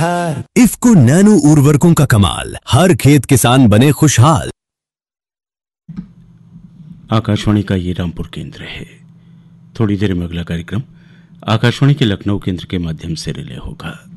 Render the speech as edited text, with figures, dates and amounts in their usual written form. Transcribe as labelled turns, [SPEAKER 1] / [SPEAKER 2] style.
[SPEAKER 1] IFFCO nano उर्वरकों का कमाल, हर खेत किसान बने खुशहाल।
[SPEAKER 2] आकाशवाणी का ये रामपुर केंद्र है। थोड़ी देर में अगला कार्यक्रम आकाशवाणी के लखनऊ केंद्र के माध्यम से रिले होगा।